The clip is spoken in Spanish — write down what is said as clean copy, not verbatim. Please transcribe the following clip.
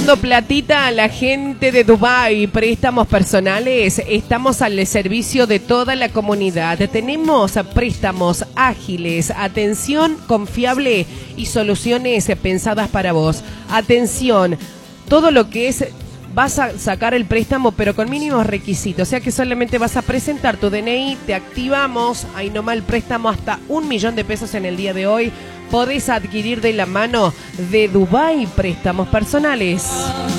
mandando platita a la gente de Dubái, préstamos personales, estamos al servicio de toda la comunidad. Tenemos préstamos ágiles, atención confiable y soluciones pensadas para vos. Atención, todo lo que es... Vas a sacar el préstamo, pero con mínimos requisitos. O sea que solamente vas a presentar tu DNI, te activamos. Ahí nomás el préstamo hasta 1 millón de pesos en el día de hoy. Podés adquirir de la mano de Dubái préstamos personales.